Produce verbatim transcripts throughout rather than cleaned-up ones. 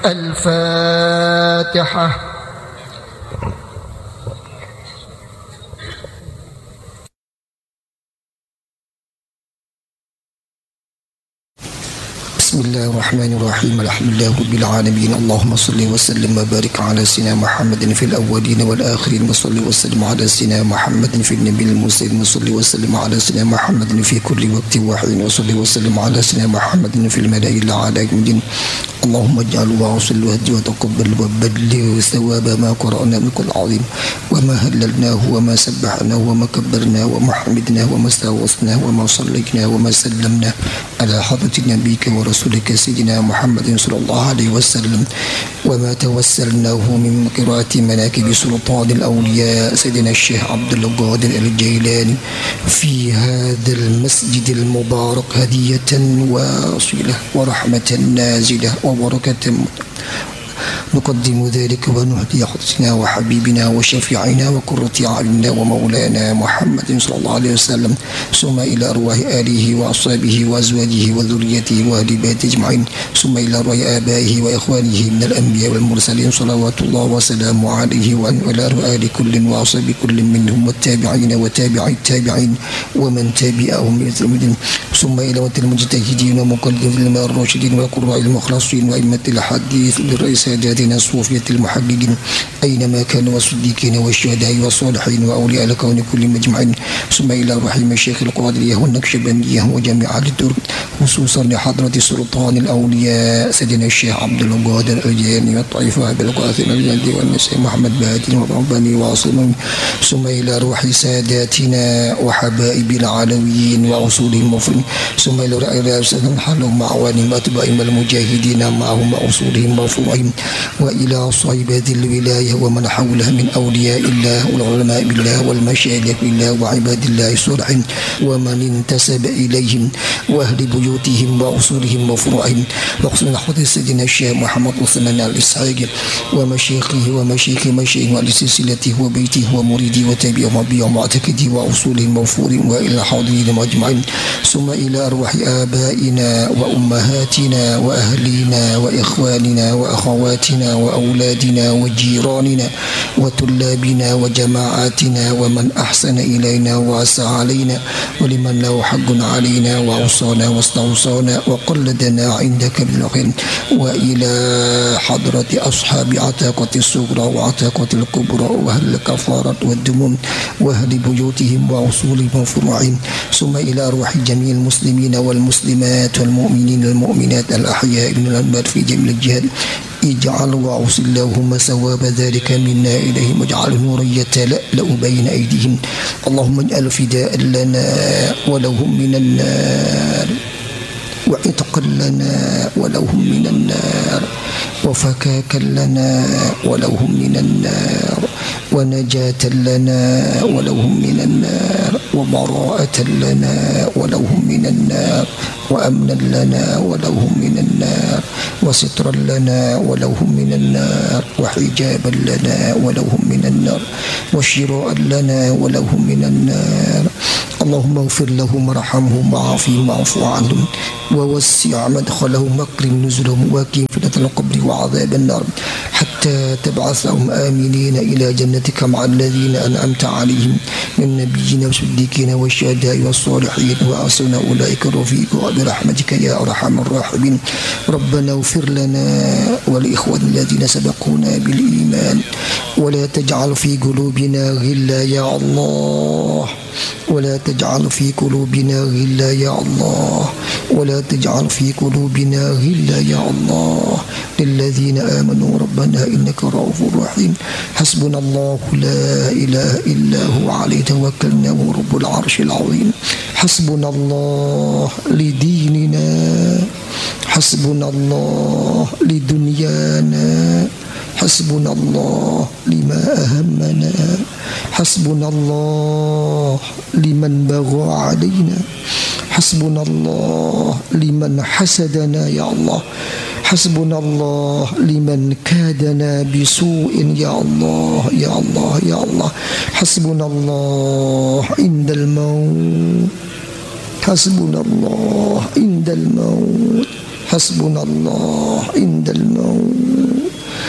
الفاتحة. بسم الله الرحمن الرحيم. الحمد لله رب العالمين. اللهم صل وسلم وبارك على سيدنا محمد في الأولين والآخرين، وصل وسلم على سيدنا محمد في النبي المرسلين، وصل وسلم على سيدنا محمد في كل وقت وحين، وصل وسلم على سيدنا محمد في الملأ الأعلى. اللهم اجعل وصل وهدي وتقبل وبلغ ثواب ما قرأنا من كل عظيم، وما هللناه وما سبحناه وما كبرناه وما حمدناه وما استغفرناه وما صليناه وما سلمناه على حضرة نبيك ورسولك سيدنا محمد صلى الله عليه وسلم، وما توسلناه من قراءة مناكب سلطان الأولياء سيدنا الشيخ عبد القادر الجيلاني في هذا المسجد المبارك هدية واصلة ورحمة نازلة وبركة. نقدم ذلك ونهدي حضرتنا وحبيبنا وشفيعنا وقرة أعيننا ومولانا محمد صلى الله عليه وسلم، ثم إلى أرواح آله وأصحابه وأزواجه وذريته وأهل بيته أجمعين، ثم إلى أرواح آبائه وإخوانه من الأنبياء والمرسلين صلوات الله وسلامه عليه، وإلى أرواح آل كل وأصحاب كل منهم والتابعين وتابعي التابعين ومن تابعهم بإحسان، ثم إلى وقت المجتهدين ومقلدين الراشدين والقراء المخلصين وأئمة الحديث للرئيس ساداتنا الصوفية المحققين أينما كانوا، والصديقين والشهداء والصالحين وأولياء الكون كل مجمعين، ثم إلى روح المشايخ القادرية والنقشبندية وجميع أهل الدور، خصوصا لحضرة سلطان الأولياء سيدنا الشيخ عبد القادر الجيلاني والطائفة بالقاسم الجندي والنسيم محمد بادي والرباني واصلين، ثم إلى روح ساداتنا وحبائب العلويين وأصولهم المفرين، ثم إلى رئيس حلهم مع أعوانهم وأتباعهم المجاهدين معهم وأصولهم مرفوعين، وإلى صعيبة الولاية ومن حولها من أولياء الله والعلماء بالله والمشايخ بالله وعباد الله الصالحين ومن انتسب إليهم وأهل بيوتهم وأصولهم وفروعهم، وخصوصا حضرة سيدنا الشيخ محمد عثمان الإسحاق ومشايخه ومشايخ مشايخه ولسلسلته وبيته ومريده وتابعه وبيع معتقده وأصولهم وفروعهم وإلى حاضرين أجمعين، ثم إلى أرواح آبائنا وأمهاتنا وأهلنا وإخواننا وأخواتنا وأولادنا وجيراننا وطلابنا وجماعاتنا ومن أحسن إلينا وأسى علينا ولمن له حق علينا وأوصانا واستوصانا وقلدنا عندك بالخير، وإلى حضرة أصحاب عتاقة الصغرى وعتاقة الكبرى وأهل الكفارة والدموم وأهل بيوتهم وأصولهم وفروعهم، ثم إلى أرواح جميع المسلمين والمسلمات والمؤمنين والمؤمنات الأحياء من الأموات في جميع الجهات، اجعل وأوصل اللهم ثواب ذلك منا إليهم، واجعل نورا يتلألأ بين أيديهم، اللهم اجعل فداء لنا ولهم من النار، وعتقا لنا ولهم من النار، وفكاكا لنا ولهم من النار، ونجاة لنا ولهم من النار، وبراءة لنا ولهم من النار، وأمنا لنا ولهم من النار، وسترا لنا ولهم من النار، وحجابا لنا ولهم من النار، وشراء لنا ولهم من النار. اللهم اغفر لهم وارحمهم وعافهم واعف عنهم ووسع مدخلهم واكرم نزلهم وقهم فتنة القبر وعذاب النار، حتى تبعثهم آمنين إلى جنتك مع الذين أنعمت عليهم من النبيين والصديقين والشهداء والصالحين وحسن أولئك رفيقا برحمتك يا أرحم الراحمين. ربنا اغفر لنا ولإخواننا الذين سبقونا بالإيمان، ولا تجعل في قلوبنا غلا يا الله، ولا تجعل في قلوبنا غلا يا الله، ولا تجعل في قلوبنا غلا يا الله للذين آمنوا ربنا إنك رؤوف رحيم. حسبنا الله لا إله إلا هو عليه توكلنا وهو رب العرش العظيم. حسبنا الله لديننا، حسبنا الله لدنيانا، حسبنا الله لما أهمنا، حسبنا الله لمن بغى علينا، حسبنا الله لمن حسدنا يا الله، حسبنا الله لمن كادنا بسوء يا الله يا الله يا الله، حسبنا الله عند الموت، حسبنا الله عند الموت، حسبنا الله عند الموت.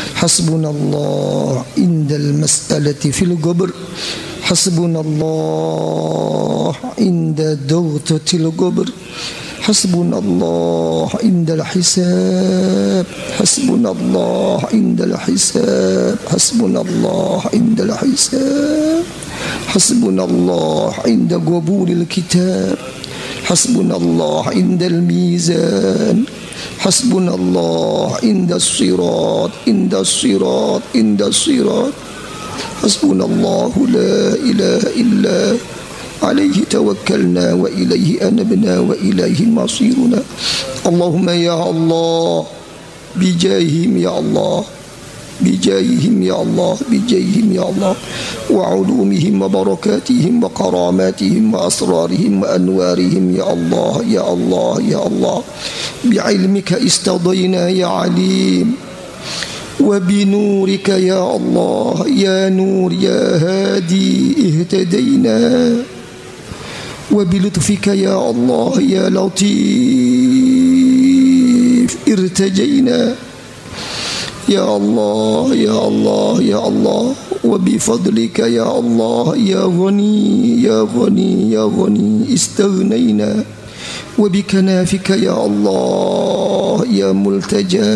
حسبنا الله عند المسألة في القبر حسبنا الله عند ضغطة القبر حسبنا الله عند الحساب حسبنا الله عند الحساب حسبنا الله عند الحساب حسبنا الله عند قبول الكتاب حسبنا الله عند الميزان حسبنا الله عند الصراط عند الصراط عند الصراط حسبنا الله لا إله إلا عليه توكلنا وإليه أنبنا وإليه مصيرنا. اللهم يا الله بجاههم يا الله بجاههم يا الله بجاههم يا الله وعلومهم وبركاتهم وكراماتهم وأسرارهم وأنوارهم يا الله يا الله يا الله بعلمك استضينا يا عليم وبنورك يا الله يا نور يا هادي اهتدينا وبلطفك يا الله يا لطيف ارتجينا يا الله يا الله يا الله وبفضلك يا الله يا غني يا غني يا غني استغنينا وبكنافك يا الله يا ملتجى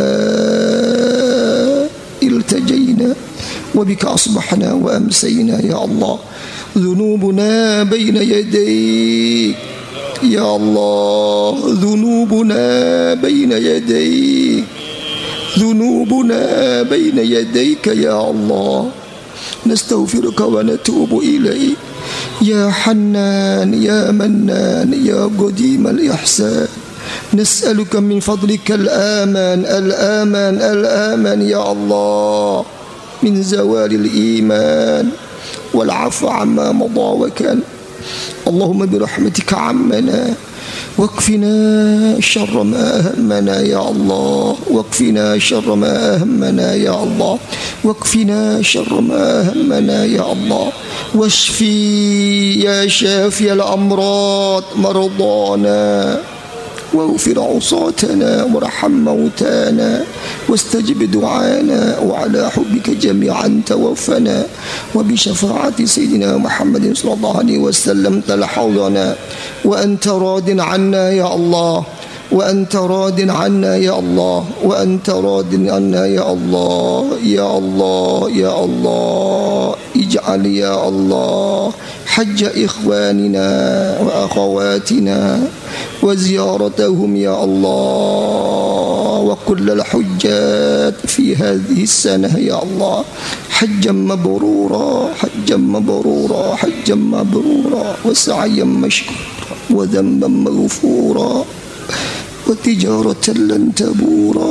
التجينا وبك أصبحنا وأمسينا يا الله ذنوبنا بين يديك يا الله ذنوبنا بين يديك ذنوبنا بين يديك يا الله نستغفرك ونتوب إليك يا حنان يا منان يا قديم الإحسان نسألك من فضلك الآمان الآمان الآمان يا الله من زوال الإيمان والعفو عما مضى وكان. اللهم برحمتك عمنا واكفنا شر ما أهمنا يا الله واكفنا شر ما أهمنا يا الله واكفنا شر ما أهمنا يا الله واشفي يا شافي الأمراض مرضانا واغفر عصاتنا وارحم موتانا واستجب دعانا وعلى حبك جميعا توفنا وبشفاعة سيدنا محمد صلى الله عليه وسلم تلحظنا وأنت راض عنا يا الله وأنت راض عنا يا الله وأنت راض عنا يا الله يا الله يا الله اجعل يا الله حج إخواننا وأخواتنا وزيارتهم يا الله وكل الحجات في هذه السنة يا الله حجا مبرورا حجا مبرورا حجا مبرورا وسعيا مشكورا وذنبا مغفورا وتجارة لن تبورا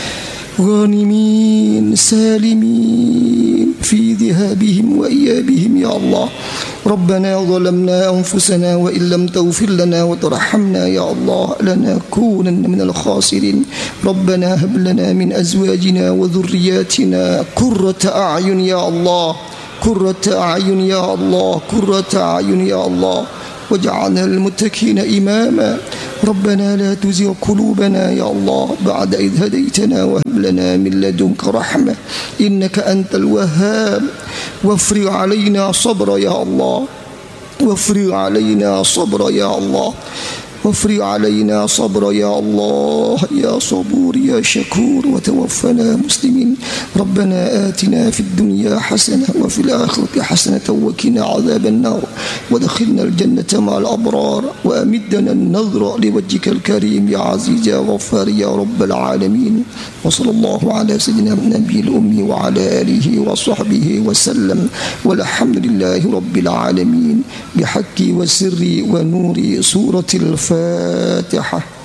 غانمين سالمين في ذهابهم وإيابهم يا الله. ربنا ظلمنا أنفسنا وإن لم تغفر لنا وترحمنا يا الله لنكونن من الخاسرين. ربنا هب لنا من أزواجنا وذرياتنا قرة أعين يا الله قرة أعين يا الله قرة أعين يا الله واجعلنا للمتقين إماما. ربنا لا تزغ قلوبنا يا الله بعد إذ هديتنا وهب لنا من لدنك رحمة إنك أنت الوهاب. وافرغ علينا صبرا يا الله وافرغ علينا صبرا يا الله وافرغ علينا صبرا يا الله يا صبور يا شكور وتوفنا مسلمين. ربنا آتنا في الدنيا حسنة وفي الآخرة حسنة وقنا عذاب النار ودخلنا الجنة مع الأبرار وأمدنا النظر لوجهك الكريم يا عزيز يا غفار يا رب العالمين. وصلى الله على سيدنا النبي الأمي وعلى آله وصحبه وسلم والحمد لله رب العالمين بحق وسر ونور سورة الفاتحة.